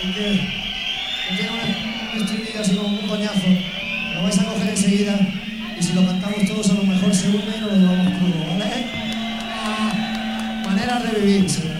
y que tiene un estribillo así como un coñazo. Lo vais a coger enseguida y si lo cantamos todos a lo mejor se une y nos lo llevamos crudo, ¿vale? Maneras de vivir.